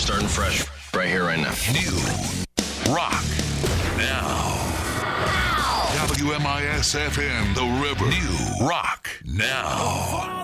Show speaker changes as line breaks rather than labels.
Starting fresh right here, right now.
New rock now. WMIS FM, The River. New rock now.